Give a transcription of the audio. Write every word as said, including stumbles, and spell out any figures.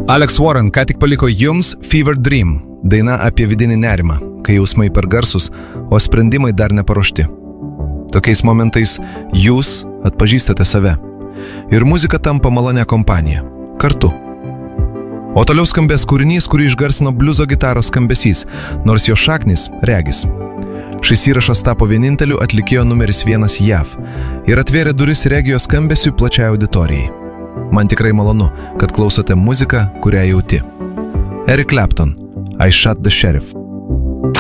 Alex Warren ką tik paliko jums Fever Dream, daina apie vidinį nerimą, kai jausmai per garsus, o sprendimai dar neparuošti. Tokiais momentais jūs atpažįstate save ir muzika tampa malonė kompanija, kartu. O toliau skambės kūrinys, kurį išgarsino bliuzo gitaros skambesys, nors jo šaknis regis. Šis įrašas tapo vieninteliu atlikėjo numeris vienas J A V ir atvėrė duris regijos skambesiui plačiai auditorijai. Man tikrai malonu, kad klausote muziką, kurią jauti. Eric Clapton, I Shot the Sheriff.